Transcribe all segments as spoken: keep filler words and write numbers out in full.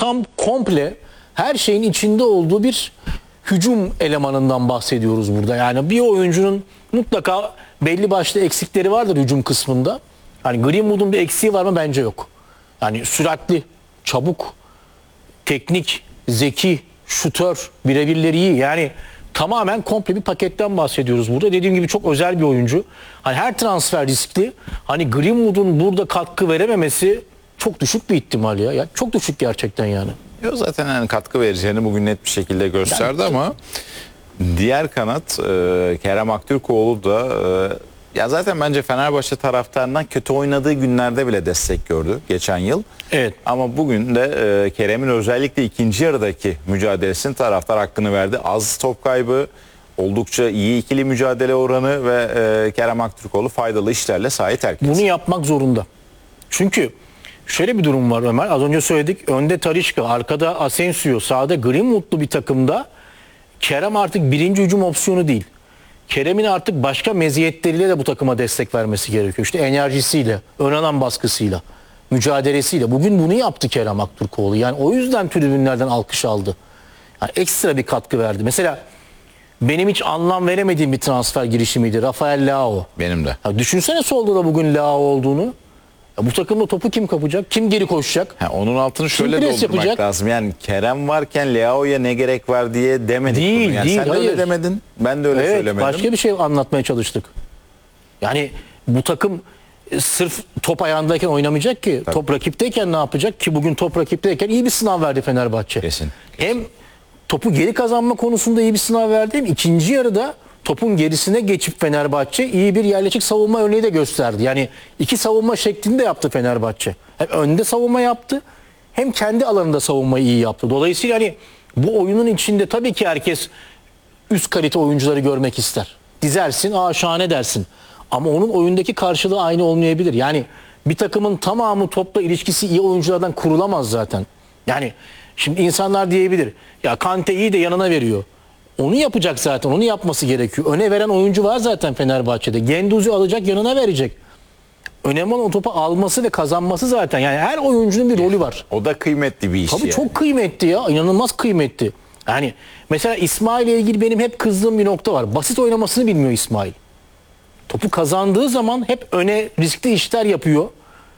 tam komple her şeyin içinde olduğu bir hücum elemanından bahsediyoruz burada. Yani bir oyuncunun mutlaka belli başlı eksikleri vardır hücum kısmında. Hani Greenwood'un bir eksiği var mı? Bence yok. Yani süratli, çabuk, teknik, zeki, şutör, birebirleri iyi. Yani tamamen komple bir paketten bahsediyoruz burada. Dediğim gibi çok özel bir oyuncu. Hani her transfer riskli. Hani Greenwood'un burada katkı verememesi çok düşük bir ihtimal ya. ya çok düşük gerçekten yani. Yo, zaten yani katkı vereceğini bugün net bir şekilde gösterdi yani, ama diğer kanat e, Kerem Aktürkoğlu da e, ya zaten bence Fenerbahçe taraftarından kötü oynadığı günlerde bile destek gördü geçen yıl. Evet. Ama bugün de e, Kerem'in özellikle ikinci yarıdaki mücadelesinin taraftar hakkını verdi. Az top kaybı, oldukça iyi ikili mücadele oranı ve e, Kerem Aktürkoğlu faydalı işlerle sahayı terk etti. Bunu yapmak zorunda. Çünkü şöyle bir durum var Ömer. Az önce söyledik. Önde Talisca, arkada Asensio, sağda Greenwood'lu bir takımda Kerem artık birinci hücum opsiyonu değil. Kerem'in artık başka meziyetleriyle de bu takıma destek vermesi gerekiyor. İşte enerjisiyle, ön alan baskısıyla, mücadelesiyle. Bugün bunu yaptı Kerem Aktürkoğlu. Yani o yüzden tribünlerden alkış aldı. Yani ekstra bir katkı verdi. Mesela benim hiç anlam veremediğim bir transfer girişimiydi. Rafael Leao. Benim de. Ya düşünsene solda da bugün Leao olduğunu. Ya bu takımda topu kim kapacak? Kim geri koşacak? Ha, onun altını şöyle pres doldurmak yapacak? lazım. Yani Kerem varken Leao'ya ne gerek var diye demedik. Değil, bunu. Yani değil, sen de hayır. öyle demedin. Ben de öyle Evet, söylemedim. başka bir şey anlatmaya çalıştık. Yani bu takım e, sırf top ayağındayken oynamayacak ki. Tabii. Top rakipteyken ne yapacak ki? Bugün top rakipteyken iyi bir sınav verdi Fenerbahçe. Kesin, Hem topu geri kazanma konusunda iyi bir sınav verdi, hem ikinci yarıda topun gerisine geçip Fenerbahçe iyi bir yerleşik savunma örneği de gösterdi. Yani iki savunma şeklinde yaptı Fenerbahçe. Hem önde savunma yaptı, hem kendi alanında savunmayı iyi yaptı. Dolayısıyla hani bu oyunun içinde tabii ki herkes üst kalite oyuncuları görmek ister. Dizersin, aa şahane dersin. Ama onun oyundaki karşılığı aynı olmayabilir. Yani bir takımın tamamı topla ilişkisi iyi oyunculardan kurulamaz zaten. Yani şimdi insanlar diyebilir, ya Kante iyi de yanına veriyor. Onu yapacak zaten, onu yapması gerekiyor. Öne veren oyuncu var zaten Fenerbahçe'de. Gendouzi alacak, yanına verecek. Önemli olan o topu alması ve kazanması zaten. Yani her oyuncunun bir rolü var. O da kıymetli bir iş. Tabii yani. çok kıymetli ya. İnanılmaz kıymetli. Yani mesela İsmail ile ilgili benim hep kızdığım bir nokta var. Basit oynamasını bilmiyor İsmail. Topu kazandığı zaman hep öne riskli işler yapıyor.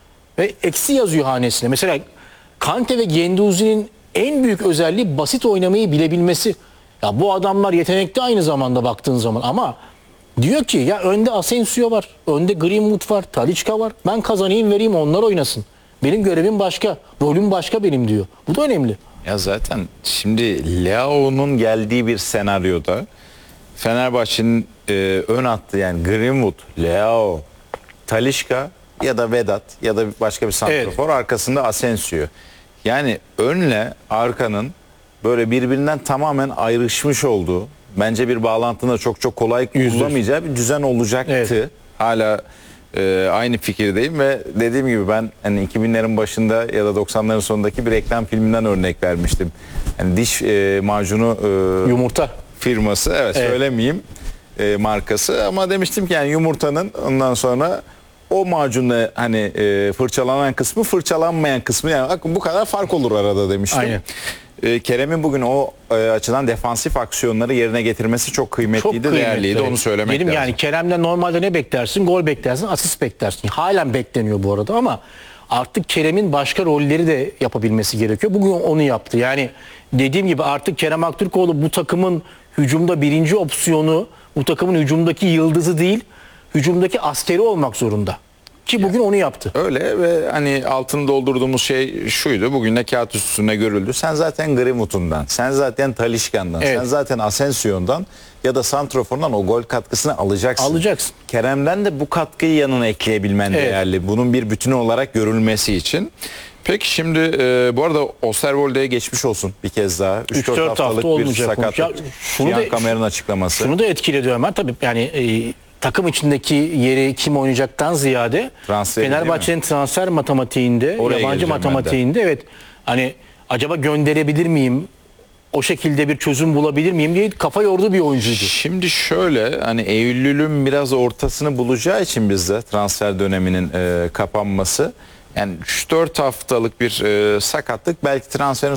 Ve eksi yazıyor hanesine. Mesela Kante ve Gendouzi'nin en büyük özelliği basit oynamayı bilebilmesi. Ya bu adamlar yetenekli aynı zamanda baktığın zaman, ama diyor ki ya önde Asensio var, önde Greenwood var, Talisca var. Ben kazanayım vereyim, onlar oynasın. Benim görevim başka, rolüm başka benim diyor. Bu da önemli. Ya zaten şimdi Leao'nun geldiği bir senaryoda Fenerbahçe'nin e, ön hattı, yani Greenwood, Leao, Talisca ya da Vedat ya da başka bir santrafor, evet. Arkasında Asensio. Yani önle arkanın böyle birbirinden tamamen ayrışmış olduğu, bence bir bağlantının da çok çok kolay kurulamayacağı bir düzen olacaktı. Evet. Hala e, aynı fikirdeyim ve dediğim gibi ben hani iki binlerin başında ya da doksanların sonundaki bir reklam filminden örnek vermiştim. Yani diş e, macunu e, yumurta firması, evet, evet. söylemeyeyim e, markası, ama demiştim ki yani yumurtanın ondan sonra o macunla hani e, fırçalanan kısmı, fırçalanmayan kısmı, yani bu kadar fark olur arada demiştim. Aynen. E, Kerem'in bugün o e, açıdan defansif aksiyonları yerine getirmesi çok kıymetliydi, çok kıymetli, değerliydi, evet. Onu söylemek Benim lazım. Yani Kerem'den normalde ne beklersin? Gol beklersin, asist beklersin. Halen bekleniyor bu arada, ama artık Kerem'in başka rolleri de yapabilmesi gerekiyor. Bugün onu yaptı. Yani dediğim gibi artık Kerem Aktürkoğlu bu takımın hücumda birinci opsiyonu, bu takımın hücumdaki yıldızı değil, hücumdaki askeri olmak zorunda. Ki bugün onu yaptı. Öyle ve hani altını doldurduğumuz şey şuydu. Bugün de kağıt üstünde görüldü. Sen zaten Greenwood'undan, sen zaten Talisca'ndan, evet. sen zaten Asensio'ndan ya da santraforundan o gol katkısını alacaksın. Alacaksın. Kerem'den de bu katkıyı yanına ekleyebilmen evet. değerli. Bunun bir bütünü olarak görülmesi için. Peki şimdi e, bu arada Osterwolde'ye geçmiş olsun bir kez daha. üç dört haftalık hafta bir sakatlık. Ya, şunu da, Kamer'ın açıklaması. Şunu da etkiledi Ömer. Tabii yani e, takım içindeki yeri kim oynayacaktan ziyade Fenerbahçe'nin transfer matematiğinde, oraya yabancı matematiğinde, evet, hani acaba gönderebilir miyim? O şekilde bir çözüm bulabilir miyim diye kafa yordu bir oyuncuydu. Şimdi şöyle, hani Eylül'ün biraz ortasını bulacağı için bizde transfer döneminin e, kapanması, yani üç dört haftalık bir e, sakatlık belki transferin